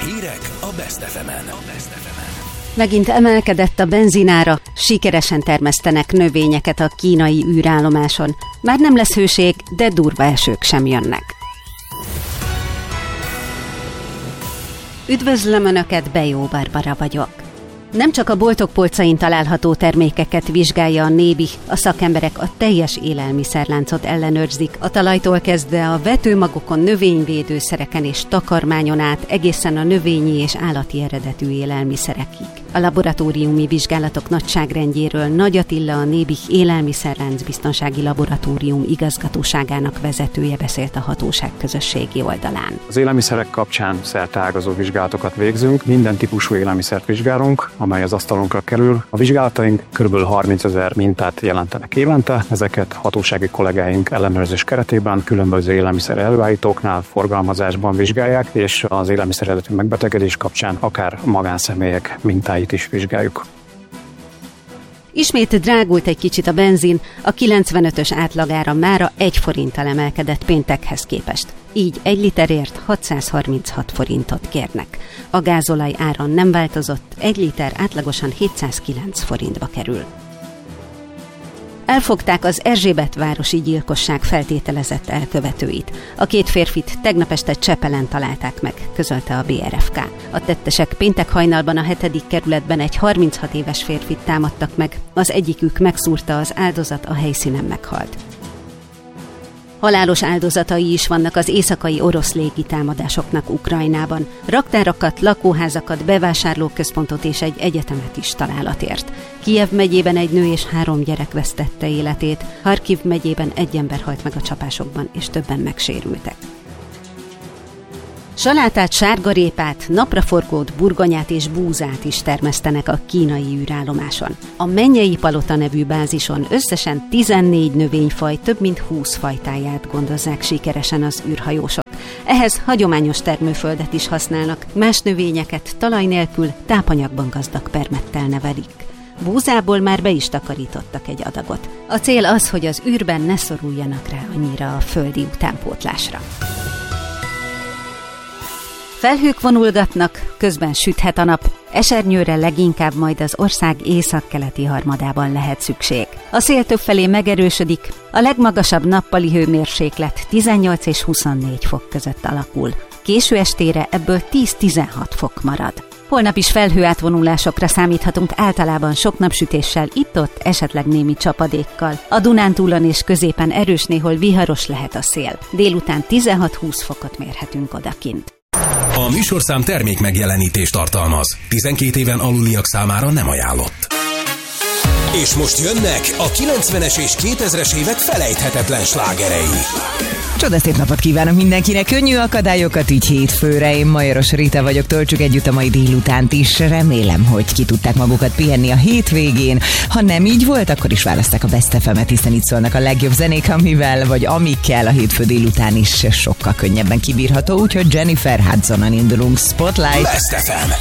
Hírek a Best FM-en. Megint emelkedett a benzinára, sikeresen termesztenek növényeket a kínai űrállomáson. Már nem lesz hőség, de durva esők sem jönnek. Üdvözlöm Önöket, Bejó Barbara vagyok. Nem csak a boltok polcain található termékeket vizsgálja a NÉBI, a szakemberek a teljes élelmiszerláncot ellenőrzik, a talajtól kezdve a vetőmagokon, növényvédőszereken és takarmányon át egészen a növényi és állati eredetű élelmiszerekig. A laboratóriumi vizsgálatok nagyságrendjéről Nagy Attila, a NÉBI élelmiszerlánc biztonsági laboratórium igazgatóságának vezetője beszélt a hatóság közösségi oldalán. Az élelmiszerek kapcsán szerteágazó vizsgálatokat végzünk, minden típusú élelmiszert vizsgálunk, amely az asztalunkra kerül. A vizsgálataink kb. 30 000 mintát jelentenek évente, ezeket hatósági kollégáink ellenőrzés keretében különböző élelmiszer előállítóknál, forgalmazásban vizsgálják, és az élelmiszer eredetű megbetegedés kapcsán akár magánszemélyek mintáit is vizsgáljuk. Ismét drágult egy kicsit a benzin, a 95-ös átlagára mára 1 forinttal emelkedett péntekhez képest. Így 1 literért 636 forintot kérnek. A gázolaj ára nem változott, 1 liter átlagosan 709 forintba kerül. Elfogták az Erzsébetvárosi gyilkosság feltételezett elkövetőit. A 2 férfit tegnap este Csepelen találták meg, közölte a BRFK. A tettesek péntek hajnalban a 7. kerületben egy 36 éves férfit támadtak meg, az egyikük megszúrta az áldozat, a helyszínen meghalt. Halálos áldozatai is vannak az éjszakai orosz légitámadásoknak Ukrajnában. Raktárakat, lakóházakat, bevásárlóközpontot és egy egyetemet is találat ért. Kijev megyében egy nő és 3 gyerek vesztette életét, Harkiv megyében 1 ember halt meg a csapásokban, és többen megsérültek. Salátát, sárgarépát, napraforgót, burgonyát és búzát is termesztenek a kínai űrállomáson. A Mennyei Palota nevű bázison összesen 14 növényfaj több mint 20 fajtáját gondozzák sikeresen az űrhajósok. Ehhez hagyományos termőföldet is használnak, más növényeket talaj nélkül tápanyagban gazdag permettel nevelik. Búzából már be is takarítottak egy adagot. A cél az, hogy az űrben ne szoruljanak rá annyira a földi utánpótlásra. Felhők vonulgatnak, közben süthet a nap, esernyőre leginkább majd az ország északkeleti harmadában lehet szükség. A szél többfelé megerősödik, a legmagasabb nappali hőmérséklet 18 és 24 fok között alakul. Késő estére ebből 10-16 fok marad. Holnap is felhőátvonulásokra számíthatunk, általában sok napsütéssel, itt-ott esetleg némi csapadékkal. A Dunántúlon és középen erős, néhol viharos lehet a szél. Délután 16-20 fokot mérhetünk odakint. A műsorszám termék megjelenítést tartalmaz. 12 éven aluliak számára nem ajánlott. És most jönnek a 90-es és 2000-es évek felejthetetlen slágerei. Csodaszép napot kívánok mindenkinek, könnyű akadályokat így hétfőre. Én Majoros Rita vagyok, töltsük együtt a mai délutánt is. Remélem, hogy ki tudták magukat pihenni a hétvégén. Ha nem így volt, akkor is választák a Best FM-et, hiszen itt szólnak a legjobb zenék, amivel vagy amikkel a hétfő délután is sokkal könnyebben kibírható. Úgyhogy Jennifer Hudsonon indulunk. Spotlight. Best FM.